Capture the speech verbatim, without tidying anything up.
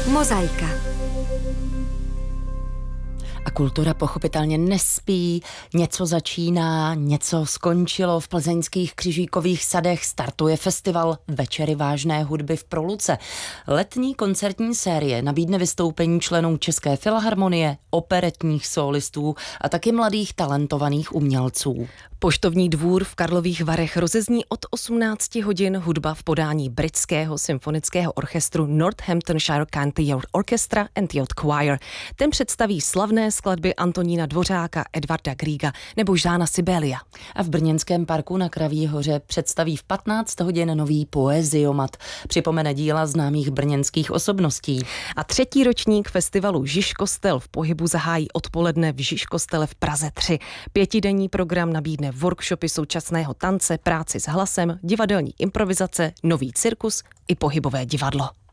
Mozaika. A kultura pochopitelně nespí, něco začíná, něco skončilo. V plzeňských Křižíkových sadech startuje festival Večery vážné hudby v Proluce. Letní koncertní série nabídne vystoupení členů České filharmonie, operetních solistů a taky mladých talentovaných umělců. Poštovní dvůr v Karlových Varech rozezní od osmnácti hodin hudba v podání britského symfonického orchestru Northamptonshire County Orchestra and Youth Choir. Ten představí slavné skladby Antonína Dvořáka, Edvarda Griega nebo Žána Sibelia. A v brněnském parku na Kraví hoře představí v patnáct hodin nový poeziomat. Připomene díla známých brněnských osobností. A třetí ročník festivalu Žižkostel v pohybu zahájí odpoledne v Žižkostele v Praze tři. Pětidenní program nabídne workshopy současného tance, práci s hlasem, divadelní improvizace, nový cirkus i pohybové divadlo.